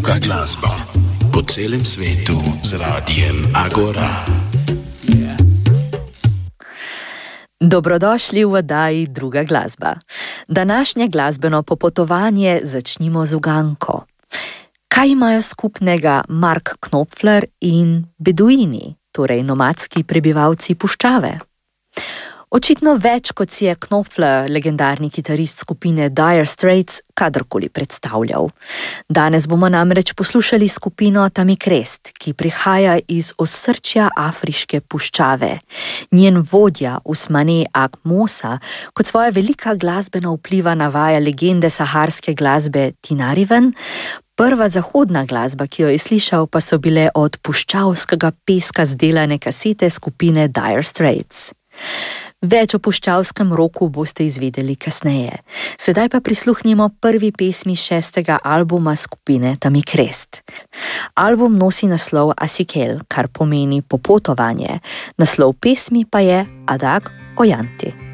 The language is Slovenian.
druga glasba po celem svetu z radijem Agora. Dobrodošli v oddaji Druga glasba. Današnje glasbeno popotovanje začnimo z uganko. Kaj imajo skupnega Mark Knopfler in beduini, torej nomadski prebivalci puščave? Očitno več, kot si je Knopfler, legendarni kitarist skupine Dire Straits, kadarkoli predstavljal. Danes bomo namreč poslušali skupino Tamikrest, ki prihaja iz osrčja afriške puščave. Njen vodja Usmane Ag Mosa kot svoja velika glasbena vpliva navaja legende saharske glasbe Tinariwen. Prva zahodna glasba, ki jo je slišal, pa so bile od puščavskega peska zdelane kasete skupine Dire Straits. Več o puščavskem roku boste izvedeli kasneje. Sedaj pa prisluhnimo prvi pesmi 6. albuma skupine Tamikrest. Album nosi naslov Asikel, kar pomeni popotovanje. Naslov pesmi pa je Adag Oyanti.